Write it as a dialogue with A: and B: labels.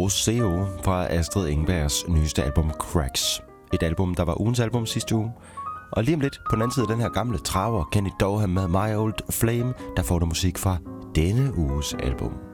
A: Roseo fra Astrid Engbergs nyeste album Cracks. Et album, der var ugens album sidste uge. Og lige om lidt, på den anden side af den her gamle traver, Kenny Dorham med My Old Flame, der får du musik fra denne uges album.